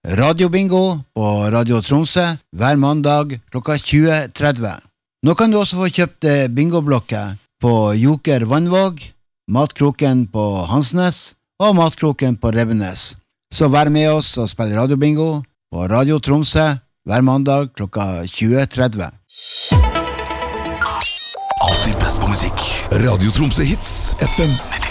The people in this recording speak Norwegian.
Radio Bingo på Radio Tromsø hver mandag klokka 20:30. Nå kan du også få kjøpt bingoblokker på Joker Vannvåg, Matkroken på Hansnes og Matkroken på Revenes. Så vær med oss og spill Radio Bingo på Radio Tromsø hver mandag klokka 20:30. Alltid best på musikk. Radio Tromsø Hits FM 90.